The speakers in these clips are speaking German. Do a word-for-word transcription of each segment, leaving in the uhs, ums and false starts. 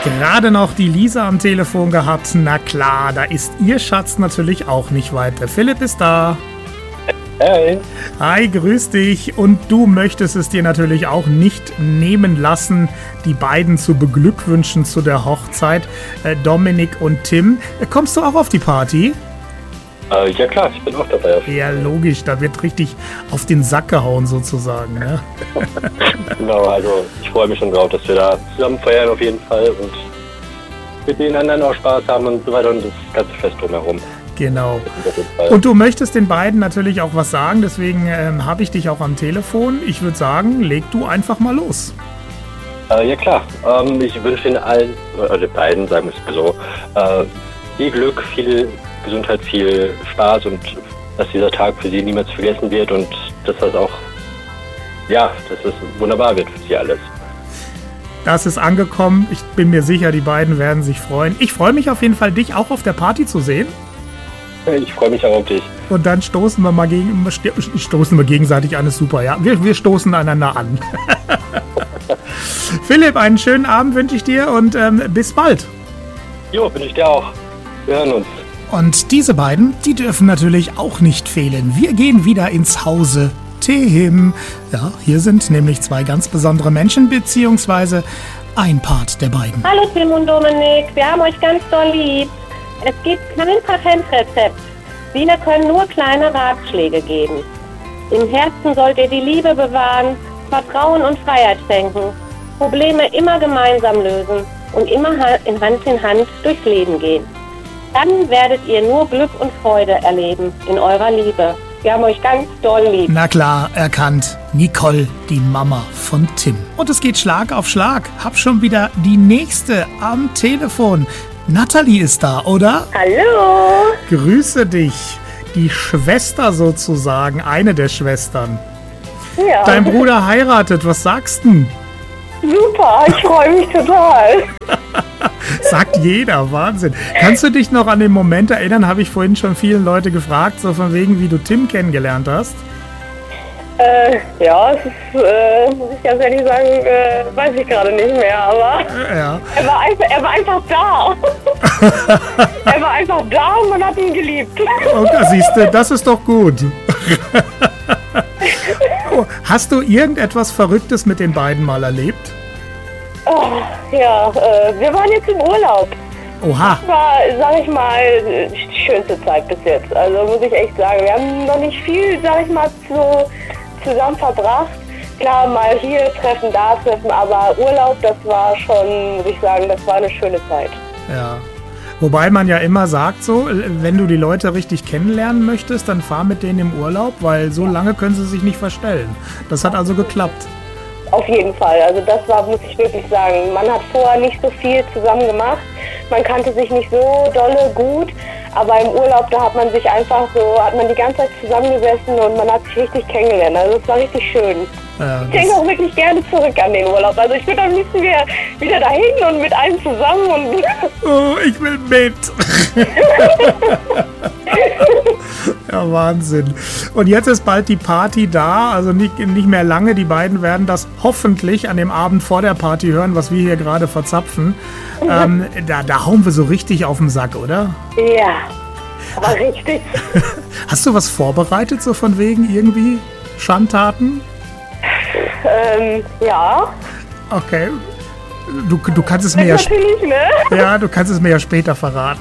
Gerade noch die Lisa am Telefon gehabt. Na klar, da ist ihr Schatz natürlich auch nicht weit. Der Philipp ist da. Hey. Hi, grüß dich. Und du möchtest es dir natürlich auch nicht nehmen lassen, die beiden zu beglückwünschen zu der Hochzeit. Äh, Dominik und Tim. Äh, kommst du auch auf die Party? Äh, ja klar, ich bin auch dabei. Ja, logisch. Da wird richtig auf den Sack gehauen sozusagen. Ne? Genau, also ich freue mich schon drauf, dass wir da zusammen feiern auf jeden Fall und mit den anderen auch Spaß haben und so weiter und das ganze Fest drumherum. Genau. Und du möchtest den beiden natürlich auch was sagen, deswegen ähm, habe ich dich auch am Telefon. Ich würde sagen, leg du einfach mal los. Äh, ja klar, ähm, ich wünsche Ihnen allen, oder den beiden, sagen wir es mal so, äh, viel Glück, viel Gesundheit, viel Spaß und dass dieser Tag für Sie niemals vergessen wird und dass das auch, ja, dass es wunderbar wird für Sie alles. Das ist angekommen. Ich bin mir sicher, die beiden werden sich freuen. Ich freue mich auf jeden Fall, dich auch auf der Party zu sehen. Ich freue mich auch auf dich. Und dann stoßen wir mal gegen, stoßen wir gegenseitig an, ist super, ja. Wir, wir stoßen einander an. Philipp, einen schönen Abend wünsche ich dir und ähm, bis bald. Jo, wünsche ich dir auch. Wir hören uns. Und diese beiden, die dürfen natürlich auch nicht fehlen. Wir gehen wieder ins Hause Tim. Ja, hier sind nämlich zwei ganz besondere Menschen, beziehungsweise ein Part der beiden. Hallo Tim und Dominik, wir haben euch ganz doll lieb. Es gibt kein Patentrezept. Wir können nur kleine Ratschläge geben. Im Herzen sollt ihr die Liebe bewahren, Vertrauen und Freiheit schenken, Probleme immer gemeinsam lösen und immer in Hand in Hand durchs Leben gehen. Dann werdet ihr nur Glück und Freude erleben in eurer Liebe. Wir haben euch ganz doll lieb. Na klar, erkannt. Nicole, die Mama von Tim. Und es geht Schlag auf Schlag. Hab schon wieder die nächste am Telefon. Nathalie ist da, oder? Hallo. Grüße dich. Die Schwester sozusagen, eine der Schwestern. Ja. Dein Bruder heiratet, was sagst du denn? Super, ich freue mich total. Sagt jeder, Wahnsinn. Kannst du dich noch an den Moment erinnern, habe ich vorhin schon vielen Leute gefragt, so von wegen, wie du Tim kennengelernt hast? Äh, ja, es ist, äh, muss ich ganz ehrlich sagen, äh, weiß ich gerade nicht mehr, aber ja. er, war einfach, er war einfach da. Er war einfach da und man hat ihn geliebt. Okay, siehst du, das ist doch gut. Oh, hast du irgendetwas Verrücktes mit den beiden mal erlebt? Oh, ja, äh, wir waren jetzt im Urlaub. Oha. Das war, sag ich mal, die schönste Zeit bis jetzt. Also muss ich echt sagen, wir haben noch nicht viel, sag ich mal, so zusammen verbracht. Klar, mal hier treffen, da treffen, aber Urlaub, das war schon, muss ich sagen, das war eine schöne Zeit. Ja. Wobei man ja immer sagt so, wenn du die Leute richtig kennenlernen möchtest, dann fahr mit denen im Urlaub, weil so lange können sie sich nicht verstellen. Das hat also geklappt. Auf jeden Fall, also das war, muss ich wirklich sagen, man hat vorher nicht so viel zusammen gemacht, man kannte sich nicht so dolle gut, aber im Urlaub, da hat man sich einfach so, hat man die ganze Zeit zusammengesessen und man hat sich richtig kennengelernt, also es war richtig schön. Ja, ich denke auch wirklich gerne zurück an den Urlaub, also ich würde am liebsten wieder, wieder dahin und mit allen zusammen und... Oh, ich will mit! Ja, Wahnsinn. Und jetzt ist bald die Party da, also nicht, nicht mehr lange. Die beiden werden das hoffentlich an dem Abend vor der Party hören, was wir hier gerade verzapfen. Ähm, da, da hauen wir so richtig auf den Sack, oder? Ja, aber richtig. Hast du was vorbereitet, so von wegen irgendwie Schandtaten? Ähm, ja. Okay. Du, du kannst es mir ja... Natürlich, ne? Ja, du kannst es mir ja später verraten.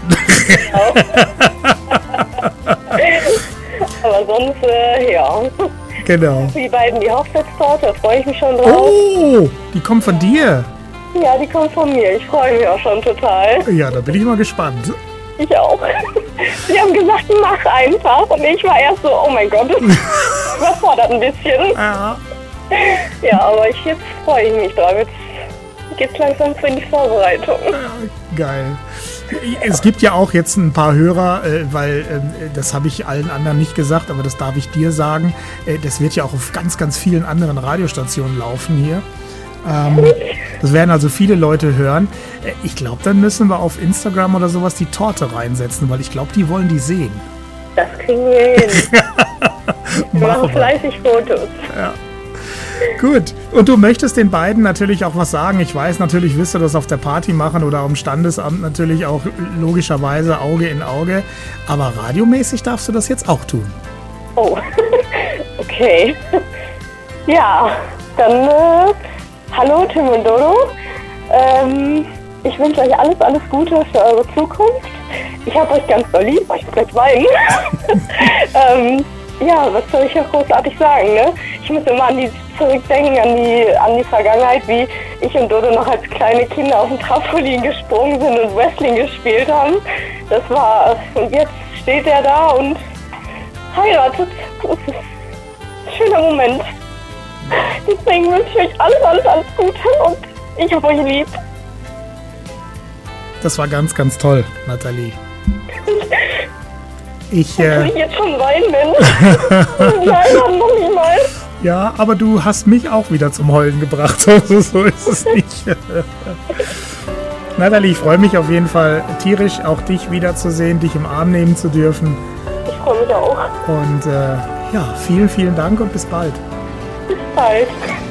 Aber sonst, äh, ja. Genau. Die beiden, die Hochzeitstorte, da freue ich mich schon drauf. Oh, die kommt von dir. Ja, die kommt von mir. Ich freue mich auch schon total. Ja, da bin ich mal gespannt. Ich auch. Sie haben gesagt, mach einfach. Und ich war erst so, oh mein Gott, das überfordert ein bisschen. Ja. Ja, aber ich, jetzt freue ich mich drauf. Jetzt geht's langsam für die Vorbereitung. Ja, geil. Es gibt ja auch jetzt ein paar Hörer, äh, weil äh, das habe ich allen anderen nicht gesagt, aber das darf ich dir sagen. Äh, das wird ja auch auf ganz, ganz vielen anderen Radiostationen laufen hier. Ähm, das werden also viele Leute hören. Äh, ich glaube, dann müssen wir auf Instagram oder sowas die Torte reinsetzen, weil ich glaube, die wollen die sehen. Das kriegen wir hin. Wir machen fleißig Fotos. Ja. Gut. Und du möchtest den beiden natürlich auch was sagen. Ich weiß, natürlich wirst du das auf der Party machen oder am Standesamt natürlich auch logischerweise Auge in Auge. Aber radiomäßig darfst du das jetzt auch tun. Oh, okay. Ja, dann äh, hallo Tim und Dodo. Ähm, ich wünsche euch alles, alles Gute für eure Zukunft. Ich habe euch ganz doll lieb, oh, ich muss gleich weinen. ähm, ja, was soll ich ja großartig sagen, ne? Ich muss immer an die zurückdenken, an die, an die Vergangenheit, wie ich und Dodo noch als kleine Kinder auf dem Trampolin gesprungen sind und Wrestling gespielt haben. Das war, und jetzt steht er da und heiratet. Das ist ein schöner Moment. Deswegen wünsche ich euch alles, alles, alles Gute und ich hab euch lieb. Das war ganz, ganz toll, Nathalie. Ich, äh, Kann ich jetzt schon weinen, Mensch? Nein, noch nicht mal. Ja, aber du hast mich auch wieder zum Heulen gebracht. Also so ist es nicht. Nathalie, ich freue mich auf jeden Fall tierisch, auch dich wiederzusehen, dich im Arm nehmen zu dürfen. Ich freue mich auch. Und äh, ja, vielen, vielen Dank und bis bald. Bis bald.